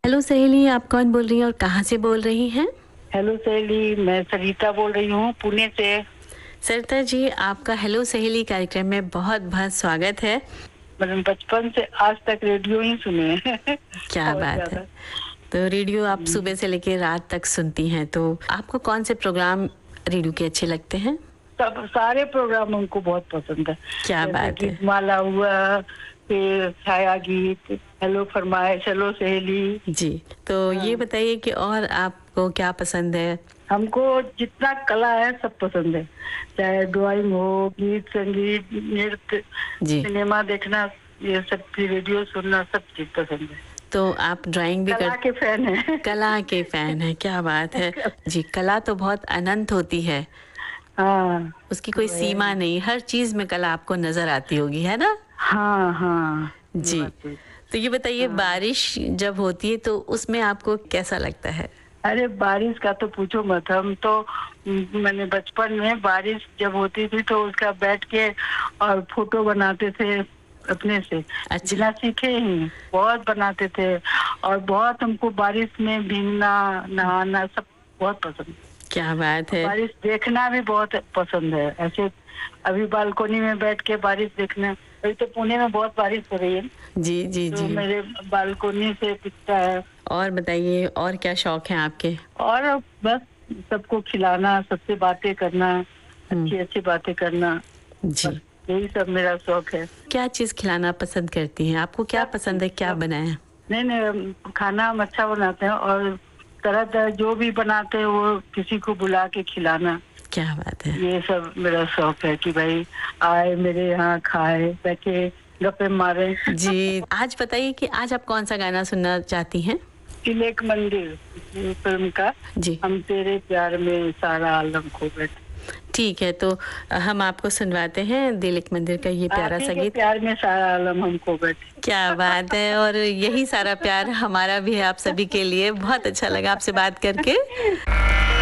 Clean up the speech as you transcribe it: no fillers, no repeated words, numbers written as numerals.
Hello सहेली, आप कौन बोल रही हैं और कहाँ से बोल रही हैं? हेलो सहेली, मैं सरिता बोल रही हूँ पुणे से। सरिता जी, आपका हेलो सहेली कार्यक्रम में बहुत बहुत स्वागत है। मैंने बचपन से आज तक रेडियो ही सुने हैं। क्या बहुत बात है। ज्यादा। तो रेडियो आप सुबह से लेकर रात तक सुनती हैं, तो आपको कौन से प्रोग्राम रेडियो के अच्छे लगते हैं? सब सारे प्रोग्राम हमको बहुत पसंद है। क्या जैसे बात है। गीतमाला हुआ, फिर छाया गीत, हेलो फरमाइश, हेलो सहेली। जी, तो ये हाँ, बताइए कि और आपको क्या पसंद है? हमको जितना कला है सब पसंद है, चाहे ड्राइंग हो, गीत संगीत, नृत्य, जी, सिनेमा देखना, ये सब भी रेडियो सुनना, सब चीज पसंद है। तो आप ड्राइंग भी कला कर के फैन है। कला के फैन हैं, क्या बात है। जी, कला तो बहुत अनंत होती है। हाँ, उसकी कोई वो है। सीमा नहीं, हर चीज़ में कला आपको नज़र आती होगी, है ना? हाँ हाँ, ये जी। बात तो। तो ये बताइए, हाँ, बारिश जब होती है तो उसमें आपको कैसा लगता है? अरे बारिश का तो पूछो मत। हम तो मैंने बचपन में बारिश जब होती थी तो उसका बैठ के और फोटो बनाते थे अपने से, अच्छा, बिना सीखे ही बहुत बनाते थे। और बहुत हमको बारिश में भीगना, नहाना सब बहुत पसंद। क्या बात है। बारिश देखना भी बहुत पसंद है ऐसे। अभी बालकोनी में बैठ के बारिश देखना, अभी तो पुणे में बहुत बारिश हो रही है, जी, जी, तो जी। मेरे बालकोनी से दिखता है। और बताइए, और क्या शौक हैं आपके? और बस सबको खिलाना, सबसे बातें करना, हुँ, अच्छी अच्छी बातें करना, बस जी। यही सब मेरा शौक है। क्या चीज़ खिलाना पसंद करती हैं? आपको क्या सब चीज पसंद है, क्या सब। बनाएँ? नहीं नहीं, खाना हम अच्छा बनाते हैं, और तरह तरह जो भी बनाते हैं वो किसी को बुला के खिलाना, क्या बात है। ये सब मेरा शौक है कि भाई आए मेरे यहाँ, खाए, बैठे, गप्पे मारे। जी, आज बताइए कि आज आप कौन-सा गाना सुनना चाहती हैं? तिलक मंदिर फिल्म का, जी। हम तेरे प्यार में सारा आलम खो बैठे। ठीक है, तो हम आपको सुनवाते हैं दिल एक मंदिर का ये आप ही प्यारा-सा के गीत। प्यार में सारा आलम हम खो बैठे। क्या बात है, और यही सारा प्यार हमारा भी है आप सभी के लिए। बहुत अच्छा लगा आपसे बात करके।